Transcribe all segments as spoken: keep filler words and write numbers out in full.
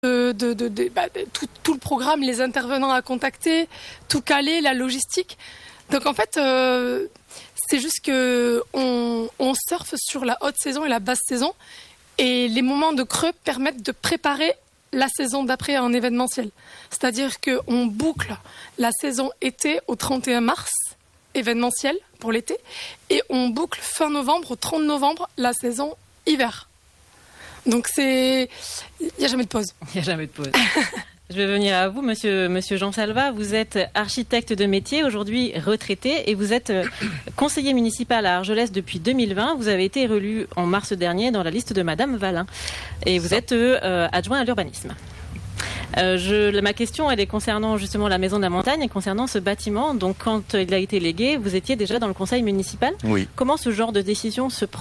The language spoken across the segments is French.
de, de, de, de, bah, de tout, tout le programme, les intervenants à contacter, tout caler, la logistique. Donc en fait, euh, c'est juste que on, on surfe sur la haute saison et la basse saison, et les moments de creux permettent de préparer la saison d'après en événementiel. C'est-à-dire qu'on boucle la saison été au trente et un mars, événementiel pour l'été, et on boucle fin novembre au trente novembre la saison hiver. Donc c'est... il n'y a jamais de pause. Il n'y a jamais de pause. Je vais venir à vous, monsieur, monsieur Jean Salvat. Vous êtes architecte de métier, aujourd'hui retraité, et vous êtes conseiller municipal à Argelès depuis deux mille vingt. Vous avez été élu en mars dernier dans la liste de Madame Valin. Et vous êtes euh, adjoint à l'urbanisme. Euh, je, ma question, elle est concernant justement la Maison de la Montagne et concernant ce bâtiment. Donc, quand il a été légué, vous étiez déjà dans le conseil municipal. Oui. Comment ce genre de décision se prend ?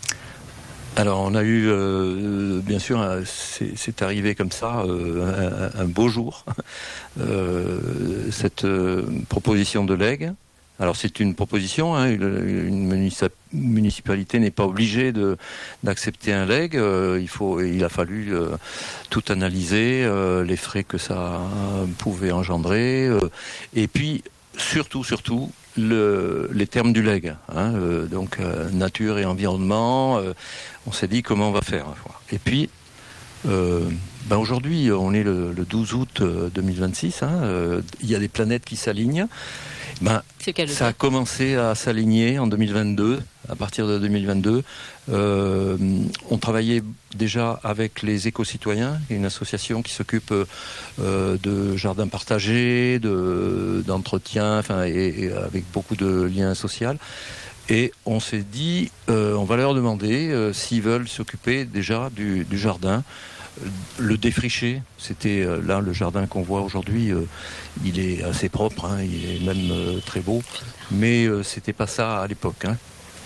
Alors, on a eu, euh, bien sûr, c'est, c'est arrivé comme ça, euh, un, un beau jour, euh, cette euh, proposition de legs. Alors, c'est une proposition, hein, une, une municipalité n'est pas obligée de, d'accepter un legs. Euh, il faut, il a fallu euh, tout analyser, euh, les frais que ça pouvait engendrer, euh, et puis, surtout, surtout, Le, les termes du legs, hein, euh, donc euh, nature et environnement. Euh, on s'est dit comment on va faire. Et puis, euh, ben aujourd'hui, on est le, le douze août deux mille vingt-six. Hein, euh, il y a des planètes qui s'alignent. Ben, ça a commencé à s'aligner en deux mille vingt-deux. À partir de deux mille vingt-deux, euh, on travaillait déjà avec les éco-citoyens, une association qui s'occupe euh, de jardins partagés, de, d'entretien, enfin, et, et avec beaucoup de liens sociaux. Et on s'est dit, euh, on va leur demander euh, s'ils veulent s'occuper déjà du, du jardin. Le défricher, c'était euh, là le jardin qu'on voit aujourd'hui, euh, il est assez propre, hein, il est même euh, très beau, mais euh, c'était pas ça à l'époque. Hein.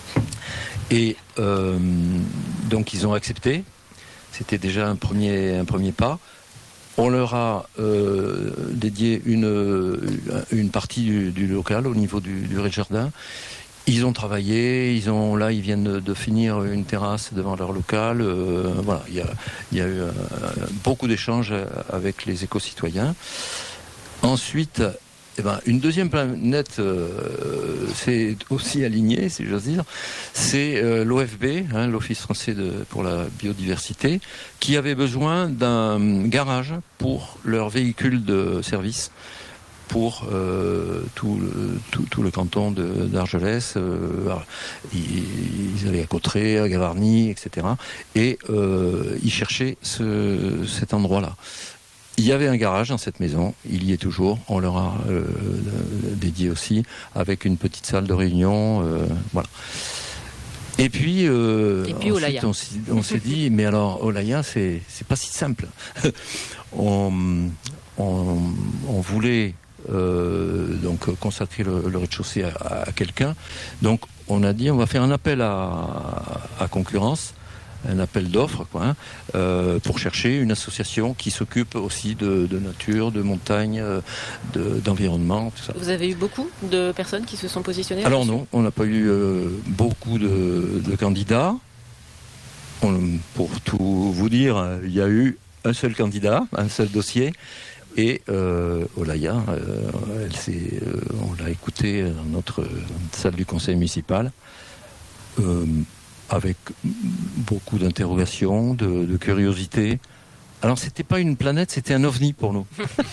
Et euh, donc ils ont accepté, c'était déjà un premier, un premier pas. On leur a euh, dédié une, une partie du, du local au niveau du, du rez-de-jardin. Ils ont travaillé, ils ont là ils viennent de, de finir une terrasse devant leur local. Euh, voilà, il y a, il y a eu euh, beaucoup d'échanges avec les éco-citoyens. Ensuite, eh ben, une deuxième planète euh, c'est aussi alignée, si j'ose dire, c'est euh, l'O F B, hein, l'Office français de, pour la biodiversité, qui avait besoin d'un garage pour leurs véhicules de service. Pour euh, tout, le, tout, tout le canton de, d'Argelès, euh, ils, ils allaient à Cauterets, à Gavarnie, et cetera. Et euh, ils cherchaient ce, cet endroit-là. Il y avait un garage dans cette maison, il y est toujours, on leur a euh, dédié aussi, avec une petite salle de réunion, euh, voilà. Et puis, euh, Et puis ensuite, on, s'est, on s'est dit, mais alors Olaya, c'est, c'est pas si simple. on, on, on voulait Euh, donc consacrer le, le rez-de-chaussée à, à quelqu'un. Donc on a dit on va faire un appel à, à concurrence, un appel d'offres quoi, hein, euh, pour chercher une association qui s'occupe aussi de, de nature, de montagne, de, d'environnement, tout ça. Vous avez eu beaucoup de personnes qui se sont positionnées? Alors non, on n'a pas eu euh, beaucoup de, de candidats. On, pour tout vous dire, il y a eu un seul candidat, un seul dossier. Et euh, Olaya, euh, elle s'est, euh, on l'a écoutée dans notre salle du conseil municipal, euh, avec beaucoup d'interrogations, de, de curiosité. Alors c'était pas une planète, c'était un ovni pour nous.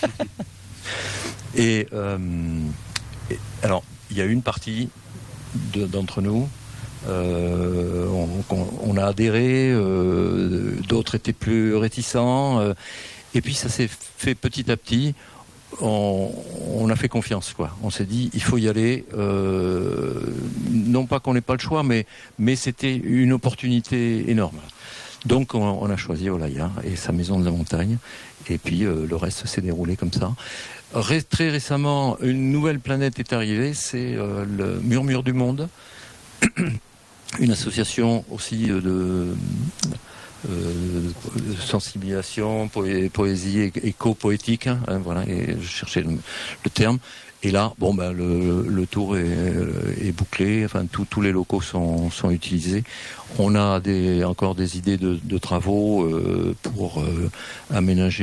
et, euh, et alors il y a une partie de, d'entre nous. Euh, on, on, on a adhéré, euh, d'autres étaient plus réticents. Euh, Et puis ça s'est fait petit à petit, on, on a fait confiance, quoi. On s'est dit, il faut y aller, euh, non pas qu'on n'ait pas le choix, mais, mais c'était une opportunité énorme. Donc on, on a choisi Olaya et sa maison de la montagne, et puis euh, le reste s'est déroulé comme ça. Ré, très récemment, une nouvelle planète est arrivée, c'est euh, le Murmure du Monde, une association aussi de... euh, sensibilisation, poé- poésie éco-poétique, hein, voilà, et je cherchais le, le terme. Et là, bon, ben, le, le tour est, est bouclé. Enfin, tout, tous les locaux sont, sont utilisés. On a des, encore des idées de, de travaux euh, pour euh, aménager